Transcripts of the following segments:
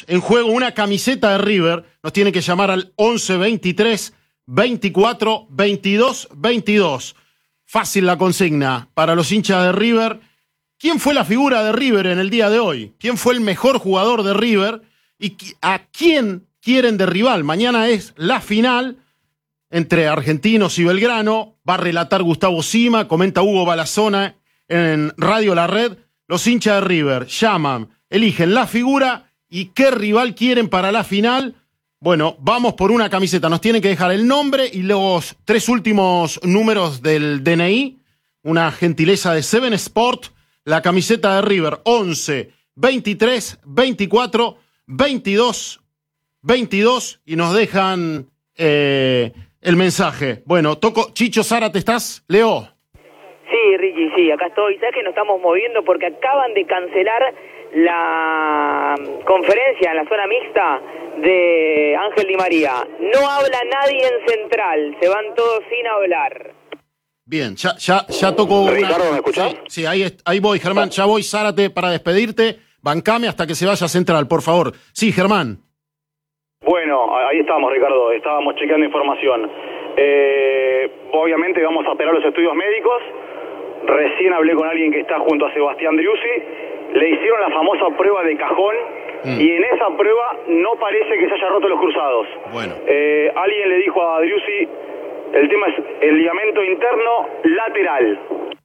en juego una camiseta de River, nos tienen que llamar al 11 23 24 22 22. Fácil la consigna para los hinchas de River. ¿Quién fue la figura de River en el día de hoy? ¿Quién fue el mejor jugador de River? ¿Y a quién quieren de rival? Mañana es la final entre Argentinos y Belgrano. Va a relatar Gustavo Sima, comenta Hugo Balazona en Radio La Red. Los hinchas de River llaman, eligen la figura y qué rival quieren para la final. Bueno, vamos por una camiseta. Nos tienen que dejar el nombre y los 3 últimos números del DNI. Una gentileza de Seven Sport. La camiseta de River, 11 23 24 22 22. Y nos dejan el mensaje. Bueno, toco. Chicho Zárate, ¿estás? Leo. Sí, Ricky, sí, acá estoy. ¿Sabes que nos estamos moviendo? Porque acaban de cancelar la conferencia en la zona mixta de Ángel Di María. No habla nadie en Central, se van todos sin hablar. Bien, ya tocó. Ricardo, ¿me escuchás? Sí, ahí voy, Germán. Ya voy, Zárate, para despedirte. Bancame hasta que se vaya Central, por favor. Sí, Germán. Bueno, ahí estamos, Ricardo. Estábamos chequeando información. Obviamente vamos a esperar los estudios médicos. Recién hablé con alguien que está junto a Sebastián Driussi. Le hicieron la famosa prueba de cajón y en esa prueba no parece que se haya roto los cruzados. Bueno. Alguien le dijo a Driussi, el tema es el ligamento interno lateral.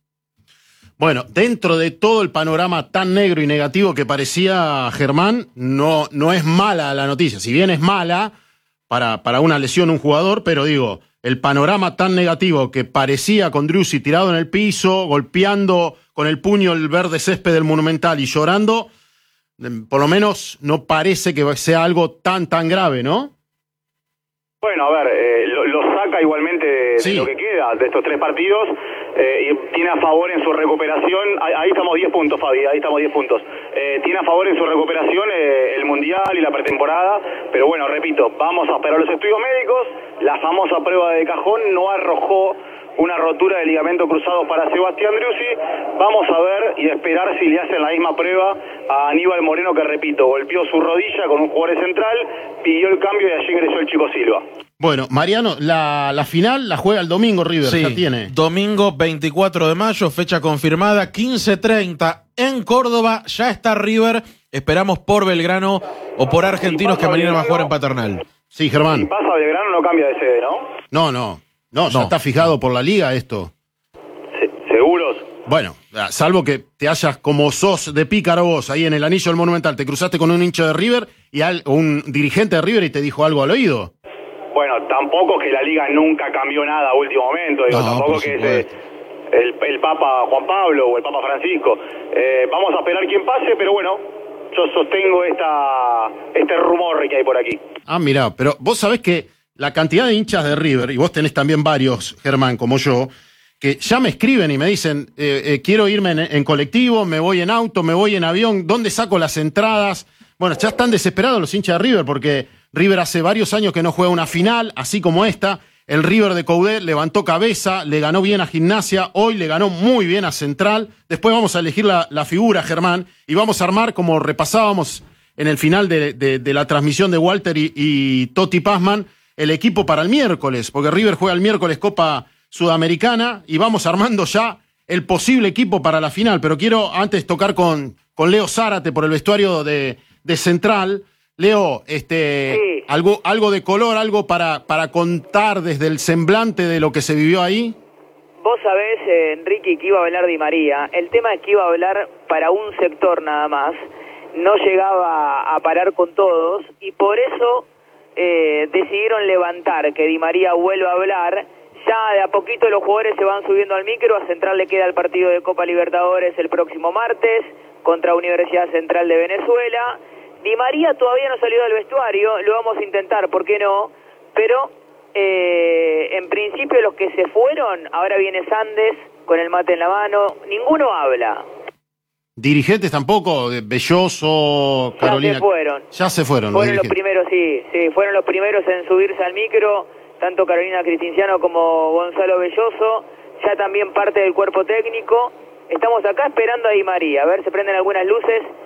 Bueno, dentro de todo el panorama tan negro y negativo que parecía, Germán, no es mala la noticia. Si bien es mala para una lesión un jugador, pero digo, el panorama tan negativo que parecía con Driussi tirado en el piso, golpeando con el puño el verde césped del Monumental y llorando, por lo menos no parece que sea algo tan grave, ¿no? Bueno, a ver, lo saca igualmente de lo que queda de estos 3 partidos y tiene a favor en su recuperación. Ahí estamos 10 puntos, Fabi, ahí estamos 10 puntos. Tiene a favor en su recuperación el Mundial y la pretemporada, pero bueno, repito, vamos a esperar los estudios médicos. La famosa prueba de cajón no arrojó una rotura de ligamento cruzado para Sebastián Driussi. Vamos a ver y esperar si le hacen la misma prueba a Aníbal Moreno, que repito, golpeó su rodilla con un jugador central, pidió el cambio y allí ingresó el Chico Silva. Bueno, Mariano, la final la juega el domingo River, sí, ya tiene. Domingo 24 de mayo, fecha confirmada, 15:30 en Córdoba, ya está River, esperamos por Belgrano o por Argentinos que mañana va a jugar en Paternal. Sí, Germán. Si pasa Belgrano no cambia de sede, ¿no? No, ya está fijado por la liga esto. ¿Seguros? Bueno, salvo que te hayas, como sos de pícaro vos, ahí en el anillo del Monumental, te cruzaste con un hincha de River y un dirigente de River y te dijo algo al oído. Bueno, tampoco que la liga nunca cambió nada a último momento, digo, tampoco que es el Papa Juan Pablo o el Papa Francisco. Vamos a esperar quién pase, pero bueno, yo sostengo este rumor que hay por aquí. Ah, mirá, pero vos sabés que la cantidad de hinchas de River, y vos tenés también varios, Germán, como yo, que ya me escriben y me dicen, quiero irme en colectivo, me voy en auto, me voy en avión, ¿dónde saco las entradas? Bueno, ya están desesperados los hinchas de River porque River hace varios años que no juega una final, así como esta. El River de Coudet levantó cabeza, le ganó bien a Gimnasia, hoy le ganó muy bien a Central. Después vamos a elegir la figura, Germán, y vamos a armar, como repasábamos en el final de la transmisión de Walter y Totti Pazman, el equipo para el miércoles, porque River juega el miércoles Copa Sudamericana y vamos armando ya el posible equipo para la final. Pero quiero antes tocar con Leo Zárate por el vestuario de Central. Leo, sí. algo de color, algo para contar desde el semblante de lo que se vivió ahí. Vos sabés, Enrique, que iba a hablar Di María. El tema es que iba a hablar para un sector nada más. No llegaba a parar con todos y por eso decidieron levantar que Di María vuelva a hablar. Ya de a poquito los jugadores se van subiendo al micro. A Central le queda el partido de Copa Libertadores el próximo martes contra Universidad Central de Venezuela. Di María todavía no salió del vestuario, lo vamos a intentar, ¿por qué no? Pero en principio los que se fueron, ahora viene Sandes con el mate en la mano, ninguno habla. Dirigentes tampoco, Belloso, Carolina. Ya se fueron. Fueron los primeros, sí, fueron los primeros en subirse al micro, tanto Carolina Cristinciano como Gonzalo Belloso, ya también parte del cuerpo técnico. Estamos acá esperando a Di María, a ver, se prenden algunas luces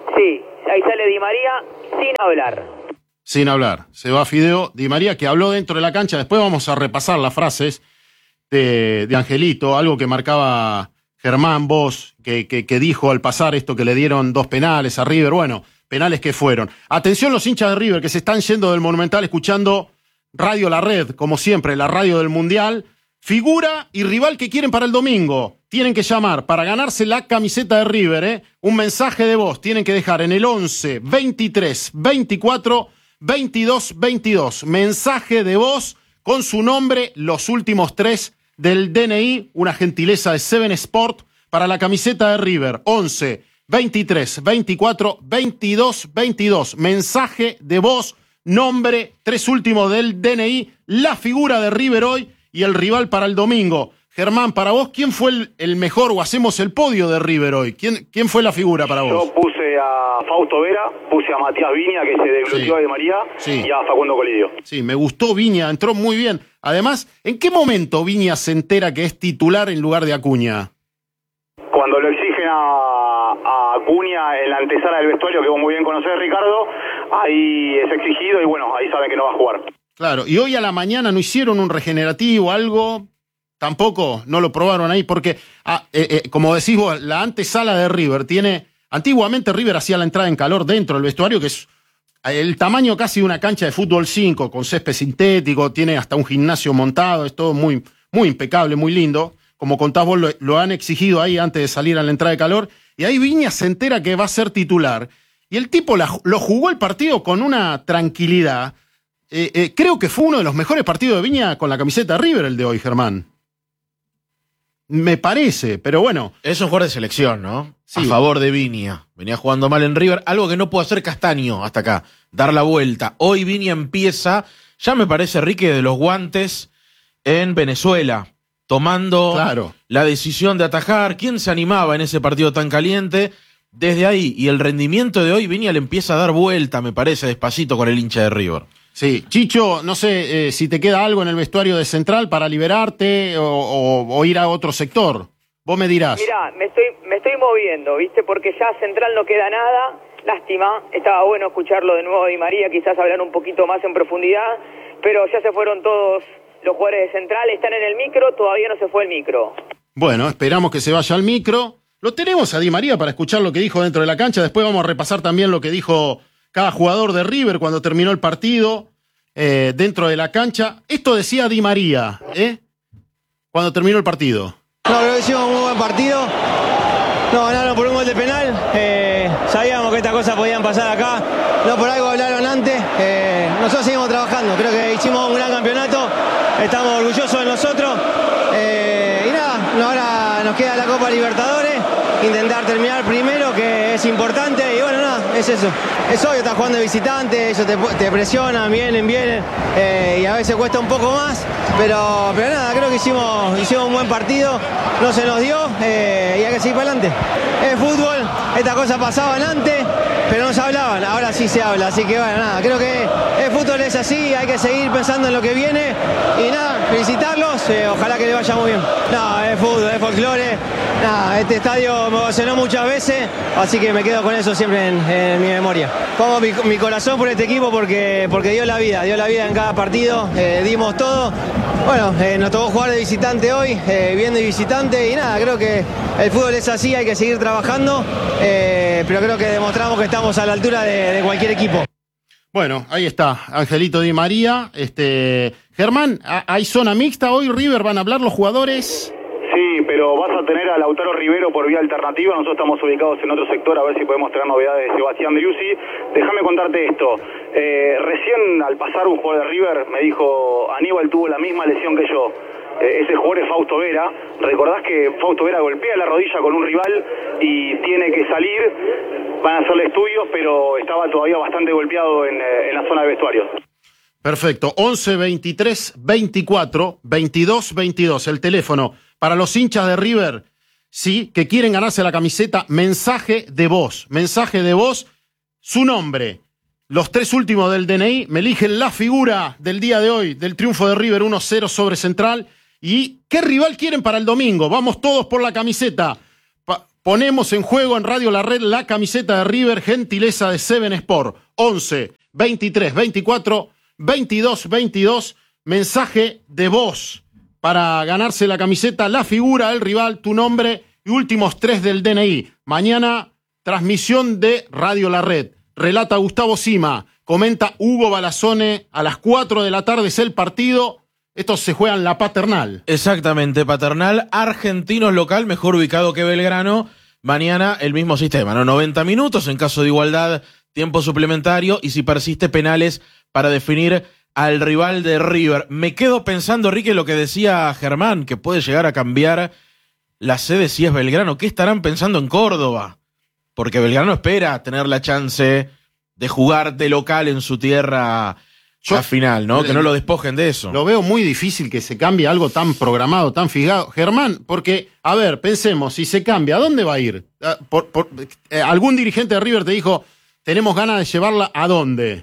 Sí, ahí sale Di María sin hablar. Sin hablar. Se va Fideo Di María, que habló dentro de la cancha. Después vamos a repasar las frases de Angelito, algo que marcaba Germán, vos, que dijo al pasar esto que le dieron 2 penales a River. Bueno, penales que fueron. Atención los hinchas de River que se están yendo del Monumental escuchando Radio La Red, como siempre, la radio del Mundial. Figura y rival que quieren para el domingo. Tienen que llamar para ganarse la camiseta de River, ¿eh? Un mensaje de voz. Tienen que dejar en el 11 23 24 22 22. Mensaje de voz con su nombre, los últimos 3 del DNI. Una gentileza de Seven Sport para la camiseta de River. 11 23 24 22 22. Mensaje de voz, nombre, 3 últimos del DNI. La figura de River hoy y el rival para el domingo. Germán, para vos, ¿quién fue el mejor o hacemos el podio de River hoy? ¿Quién fue la figura para vos? Yo puse a Fausto Vera, puse a Matías Viña, que se desglutió a Di María, y a Facundo Colidio. Sí, me gustó Viña, entró muy bien. Además, ¿en qué momento Viña se entera que es titular en lugar de Acuña? Cuando lo exigen a Acuña en la antesala del vestuario, que vos muy bien conocés, Ricardo, ahí es exigido y bueno, ahí saben que no va a jugar. Claro, y hoy a la mañana no hicieron un regenerativo, algo, tampoco, no lo probaron ahí, porque, como decís vos, la antesala de River tiene, antiguamente River hacía la entrada en calor dentro del vestuario, que es el tamaño casi de una cancha de fútbol 5, con césped sintético, tiene hasta un gimnasio montado, es todo muy, muy impecable, muy lindo, como contás vos, lo han exigido ahí antes de salir a la entrada de calor, y ahí Viña se entera que va a ser titular, y el tipo lo jugó el partido con una tranquilidad. Creo que fue uno de los mejores partidos de Viña con la camiseta de River el de hoy, Germán. Me parece, pero bueno. Es un jugador de selección, ¿no? Sí. A favor de Viña. Venía jugando mal en River, algo que no pudo hacer Castaño hasta acá, dar la vuelta. Hoy Viña empieza, ya me parece, Rique, de los guantes en Venezuela, tomando la decisión de atajar. ¿Quién se animaba en ese partido tan caliente? Desde ahí, y el rendimiento de hoy, Viña le empieza a dar vuelta, me parece, despacito con el hincha de River. Sí, Chicho, no sé si te queda algo en el vestuario de Central para liberarte o ir a otro sector. Vos me dirás. Mirá, me estoy moviendo, ¿viste? Porque ya Central no queda nada. Lástima, estaba bueno escucharlo de nuevo Di María, quizás hablar un poquito más en profundidad, pero ya se fueron todos los jugadores de Central, están en el micro, todavía no se fue el micro. Bueno, esperamos que se vaya al micro. Lo tenemos a Di María para escuchar lo que dijo dentro de la cancha. Después vamos a repasar también lo que dijo cada jugador de River cuando terminó el partido dentro de la cancha. Esto decía Di María, cuando terminó el partido. No, creo que hicimos un muy buen partido. Nos ganaron por un gol de penal. Sabíamos que estas cosas podían pasar acá. No por algo hablaron antes. Nosotros seguimos trabajando. Creo que hicimos un gran campeonato. Estamos orgullosos de nosotros. Y nada, ahora nos queda la Copa Libertadores. Intentar terminar primero, que es importante. Y bueno, nada, es eso. Es obvio, estás jugando de visitante, ellos te presionan, vienen. Y a veces cuesta un poco más. Pero nada, creo que hicimos un buen partido. No se nos dio y hay que seguir para adelante. Es fútbol, estas cosas pasaban antes, pero no se hablaban, ahora sí se habla. Así que bueno, nada, creo que el fútbol es así, hay que seguir pensando en lo que viene. Y nada, felicitarlos, ojalá que les vaya muy bien. No, es fútbol, es folclore. Nada, este estadio me emocionó muchas veces, así que me quedo con eso siempre en mi memoria. Pongo mi corazón por este equipo porque dio la vida en cada partido, dimos todo. Bueno, nos tocó jugar de visitante hoy, bien de visitante y nada, creo que el fútbol es así, hay que seguir trabajando, pero creo que demostramos que estamos a la altura de cualquier equipo. Bueno, ahí está, Angelito Di María. Germán, ¿hay zona mixta hoy? ¿River van a hablar los jugadores? Sí, pero vas a tener a Lautaro Rivero por vía alternativa. Nosotros estamos ubicados en otro sector, a ver si podemos tener novedades de Sebastián Driussi. Déjame contarte esto. Recién al pasar un jugador de River me dijo, Aníbal tuvo la misma lesión que yo. Ese jugador es Fausto Vera. Recordás que Fausto Vera golpea la rodilla con un rival y tiene que salir. Van a hacerle estudios, pero estaba todavía bastante golpeado en la zona de vestuarios. Perfecto. 11 23 24 22 22. El teléfono para los hinchas de River, sí, que quieren ganarse la camiseta. Mensaje de voz, su nombre, los 3 últimos del DNI. Me eligen la figura del día de hoy, del triunfo de River 1-0 sobre Central. ¿Y qué rival quieren para el domingo? Vamos todos por la camiseta. ponemos en juego en Radio La Red la camiseta de River, gentileza de Seven Sport. 11 23 24 22 22. Mensaje de voz para ganarse la camiseta, la figura del rival, tu nombre y últimos 3 del DNI. Mañana, transmisión de Radio La Red. Relata Gustavo Sima, comenta Hugo Balazone. A las 4 de la tarde es el partido. Estos se juegan la Paternal. Exactamente, Paternal. Argentinos local, mejor ubicado que Belgrano. Mañana el mismo sistema, ¿no? 90 minutos, en caso de igualdad, tiempo suplementario, y si persiste, penales para definir al rival de River. Me quedo pensando, Rique, lo que decía Germán, que puede llegar a cambiar la sede si es Belgrano. ¿Qué estarán pensando en Córdoba? Porque Belgrano espera tener la chance de jugar de local en su tierra a final, ¿no? Que no lo despojen de eso. Lo veo muy difícil que se cambie algo tan programado, tan fijado. Germán, porque, a ver, pensemos, si se cambia, ¿a dónde va a ir? ¿Algún dirigente de River te dijo, tenemos ganas de llevarla a dónde?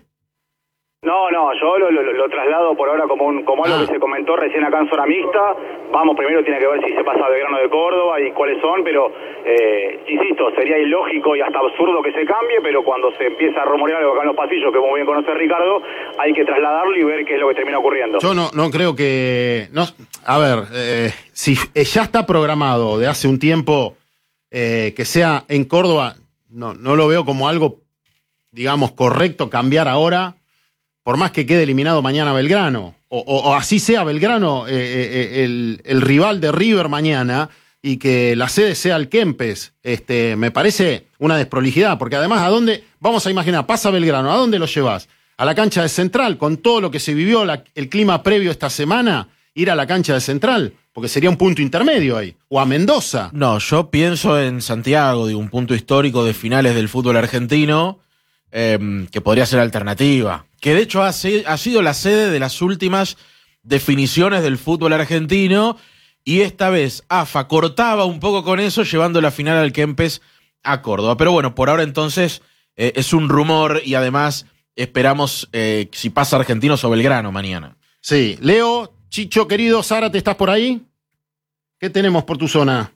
No, yo lo traslado por ahora como algo que se comentó recién acá en zona mixta. Vamos, primero tiene que ver si se pasa a Belgrano de Córdoba y cuáles son, pero insisto, sería ilógico y hasta absurdo que se cambie, pero cuando se empieza a rumorear algo acá en los pasillos, que muy bien conoce Ricardo, hay que trasladarlo y ver qué es lo que termina ocurriendo. Yo no creo que... No, a ver, si ya está programado de hace un tiempo que sea en Córdoba, no lo veo como algo, digamos, correcto cambiar ahora, por más que quede eliminado mañana Belgrano, o así sea Belgrano el rival de River mañana, y que la sede sea el Kempes. Me parece una desprolijidad, porque además, ¿a dónde? Vamos a imaginar, pasa Belgrano, ¿a dónde lo llevas? A la cancha de Central, con todo lo que se vivió, el clima previo esta semana, ir a la cancha de Central, porque sería un punto intermedio ahí, o a Mendoza. No, yo pienso en Santiago, de un punto histórico de finales del fútbol argentino, que podría ser alternativa, que de hecho ha sido la sede de las últimas definiciones del fútbol argentino, y esta vez AFA cortaba un poco con eso, llevando la final al Kempes a Córdoba. Pero bueno, por ahora entonces es un rumor, y además esperamos si pasa Argentinos o Belgrano mañana. Sí, Leo, Chicho querido, Zárate, ¿estás por ahí? ¿Qué tenemos por tu zona?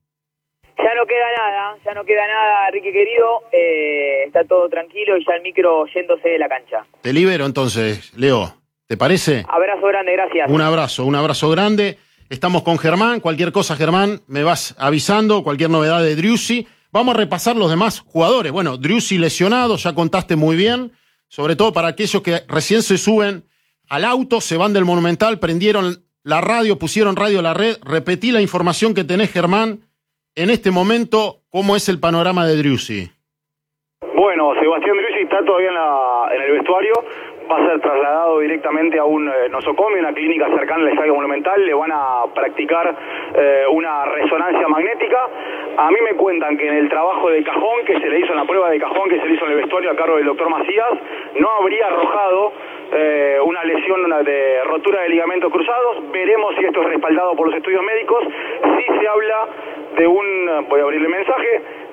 Ya no queda nada, Ricky querido, está todo tranquilo y ya el micro yéndose de la cancha. Te libero entonces, Leo, ¿te parece? Abrazo grande, gracias. Un abrazo grande. Estamos con Germán, cualquier cosa, Germán, me vas avisando, cualquier novedad de Driussi. Vamos a repasar los demás jugadores. Bueno, Driussi lesionado, ya contaste muy bien, sobre todo para aquellos que recién se suben al auto, se van del Monumental, prendieron la radio, pusieron Radio La Red. Repetí la información que tenés, Germán. En este momento, ¿cómo es el panorama de Driussi? Bueno, Sebastián Driussi está todavía en el vestuario, va a ser trasladado directamente a un nosocomio, una clínica cercana al Estadio Monumental. Le van a practicar una resonancia magnética. A mí me cuentan que en el trabajo de cajón que se le hizo, en la prueba de cajón que se le hizo en el vestuario a cargo del doctor Macías, no habría arrojado una lesión de rotura de ligamentos cruzados. Veremos si esto es respaldado por los estudios médicos. Sí se habla de voy a abrir el mensaje,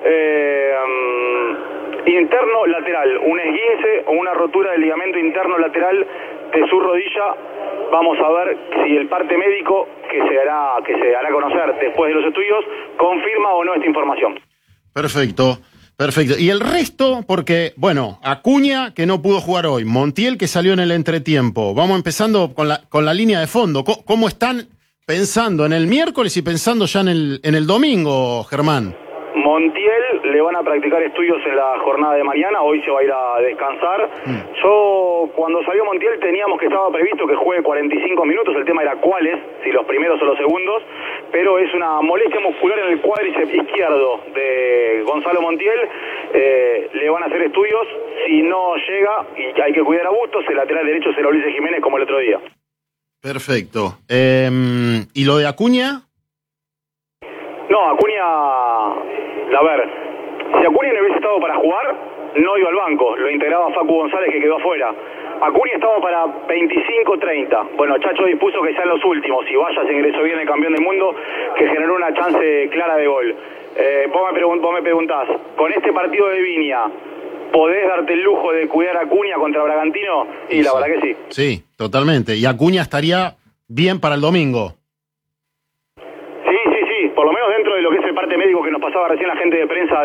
interno lateral, un esguince o una rotura del ligamento interno lateral de su rodilla. Vamos a ver si el parte médico que se hará conocer después de los estudios confirma o no esta información. Perfecto. Y el resto, porque, bueno, Acuña, que no pudo jugar hoy, Montiel, que salió en el entretiempo. Vamos empezando con la línea de fondo. ¿Cómo están pensando en el miércoles y pensando ya en el domingo, Germán? Montiel le van a practicar estudios en la jornada de mañana, hoy se va a ir a descansar. Yo, cuando salió Montiel, teníamos que estaba previsto que juegue 45 minutos, el tema era cuáles, si los primeros o los segundos, pero es una molestia muscular en el cuádriceps izquierdo de Gonzalo Montiel. Le van a hacer estudios, si no llega, y hay que cuidar a Bustos, el lateral derecho será Ulises Jiménez como el otro día. Perfecto. ¿Y lo de Acuña? No, Acuña, a ver, si Acuña no hubiese estado para jugar, no iba al banco, lo integraba Facu González, que quedó afuera. Acuña estaba para 25-30. Bueno, Chacho dispuso que sean los últimos, y vaya, se ingresó bien el campeón del mundo, que generó una chance clara de gol. Vos me preguntás, con este partido de Viña, ¿podés darte el lujo de cuidar a Acuña contra Bragantino? Y la verdad que sí. Sí, totalmente. Y Acuña estaría bien para el domingo. Sí, por lo menos dentro de lo que es el parte médico médico que nos pasaba recién la gente de prensa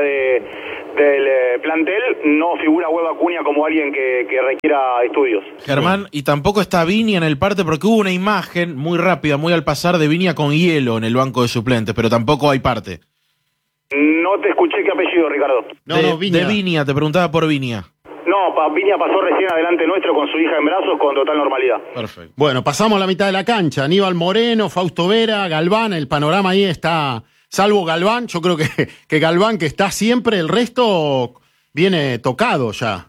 del plantel, no figura Hueva Acuña como alguien que requiera estudios. Germán, y tampoco está Viña en el parte porque hubo una imagen muy rápida, muy al pasar, de Viña con hielo en el banco de suplentes, pero tampoco hay parte. No te escuché qué apellido, Ricardo. Viña. De Viña, te preguntaba por Viña. No, Viña pasó recién adelante nuestro con su hija en brazos con total normalidad. Perfecto. Bueno, pasamos a la mitad de la cancha. Aníbal Moreno, Fausto Vera, Galván, el panorama ahí está, salvo Galván, yo creo que Galván, que está siempre, el resto viene tocado ya.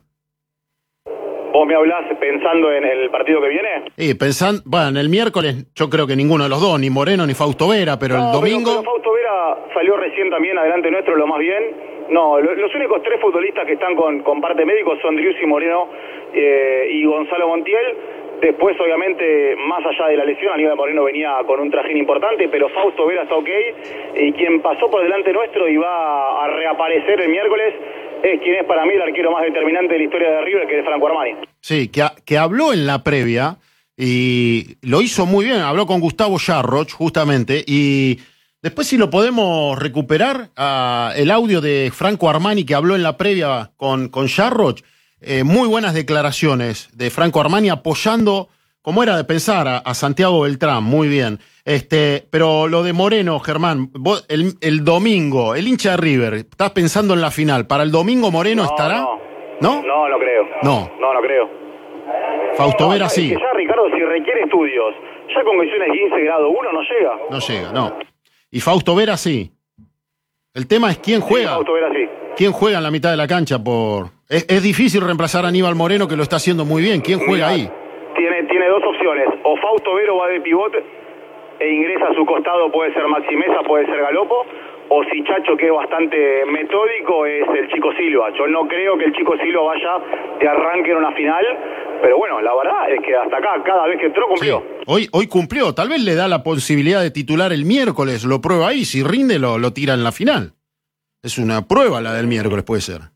¿Vos me hablás pensando en el partido que viene? Sí, pensando, bueno, el miércoles yo creo que ninguno de los dos, ni Moreno ni Fausto Vera, pero el domingo... Pero Fausto Vera salió recién también adelante nuestro, lo más bien. No, los únicos 3 futbolistas que están con parte médico son Driussi Moreno y Gonzalo Montiel. Después, obviamente, más allá de la lesión, Aníbal Moreno venía con un trajín importante, pero Fausto Vera está ok. Y quien pasó por delante nuestro y va a reaparecer el miércoles es quien es para mí el arquero más determinante de la historia de River, que es Franco Armani. Sí, que habló en la previa y lo hizo muy bien. Habló con Gustavo Jarroch, justamente, y... Después, si lo podemos recuperar, el audio de Franco Armani que habló en la previa con Jarroch, muy buenas declaraciones de Franco Armani apoyando, como era de pensar, a Santiago Beltrán, muy bien. Pero lo de Moreno, Germán, vos, el domingo, el hincha de River, estás pensando en la final. ¿Para el domingo Moreno estará? No, no creo. No creo. Fausto Vera sí. Es que ya, Ricardo, si requiere estudios, ya con condiciones 15 grado 1 no llega. No llega, no. Y Fausto Vera sí. El tema es quién juega. Sí, Fausto Vera sí. ¿Quién juega en la mitad de la cancha? Es difícil reemplazar a Aníbal Moreno, que lo está haciendo muy bien. ¿Quién juega ahí? Tiene 2 opciones. O Fausto Vera va de pivote e ingresa a su costado, puede ser Maxi Mesa, puede ser Galopo. O si Chacho, que es bastante metódico, es el Chico Silva. Yo no creo que el Chico Silva vaya de arranque en una final, pero bueno, la verdad es que hasta acá, cada vez que entró, cumplió. Sí, hoy cumplió. Tal vez le da la posibilidad de titular el miércoles, lo prueba ahí. Si rinde, lo tira en la final. Es una prueba la del miércoles, puede ser.